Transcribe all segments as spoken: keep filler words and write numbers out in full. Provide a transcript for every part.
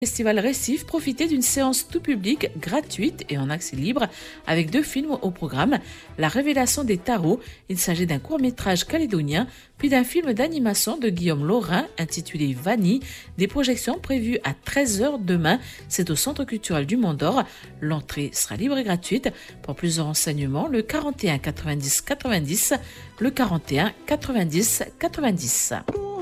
Festival Récif, profitez d'une séance tout public gratuite et en accès libre avec deux films au programme. La révélation des tarots, il s'agit d'un court-métrage calédonien, puis d'un film d'animation de Guillaume Laurin intitulé Vanille, des projections prévues à treize heures demain. C'est au Centre culturel du Mont d'Or. L'entrée sera libre et gratuite. Pour plus de renseignements, le quarante et un quatre-vingt-dix quatre-vingt-dix, le quarante et un quatre-vingt-dix quatre-vingt-dix.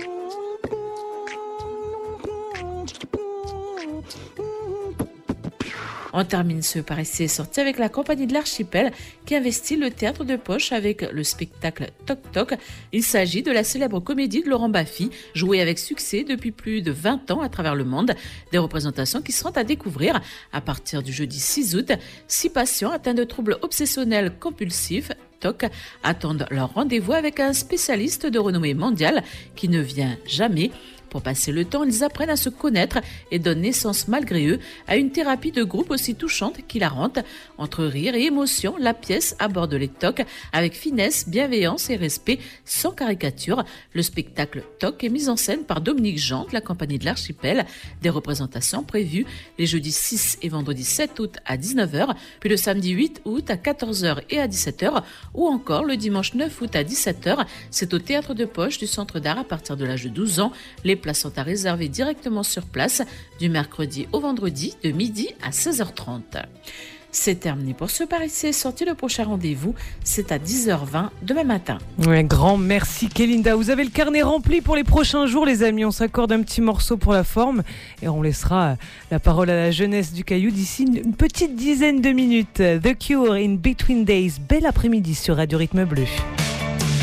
On termine ce Par ici et sorti avec la compagnie de l'Archipel qui investit le théâtre de poche avec le spectacle Toc Toc. Il s'agit de la célèbre comédie de Laurent Baffy, jouée avec succès depuis plus de vingt ans à travers le monde. Des représentations qui seront à découvrir à partir du jeudi six août. Six patients atteints de troubles obsessionnels compulsifs T O C attendent leur rendez-vous avec un spécialiste de renommée mondiale qui ne vient jamais. Pour passer le temps, ils apprennent à se connaître et donnent naissance malgré eux à une thérapie de groupe aussi touchante qu'hilarante. Entre rire et émotion, la pièce aborde les T O C avec finesse, bienveillance et respect, sans caricature. Le spectacle T O C est mis en scène par Dominique Jean de la compagnie de l'Archipel. Des représentations prévues les jeudis six et vendredi sept août à dix-neuf heures, puis le samedi huit août à quatorze heures et à dix-sept heures, ou encore le dimanche neuf août à dix-sept heures. C'est au théâtre de poche du Centre d'art à partir de l'âge de douze ans. Les places sont à réserver directement sur place du mercredi au vendredi de midi à seize heures trente. C'est terminé pour ce Par ici est sorti. Le prochain rendez-vous, c'est à dix heures vingt demain matin. Un grand merci Kélinda. Vous avez le carnet rempli pour les prochains jours, les amis. On s'accorde un petit morceau pour la forme et on laissera la parole à la jeunesse du Caillou d'ici une petite dizaine de minutes. The Cure in Between Days. Bel après-midi sur Radio Rythme Bleu.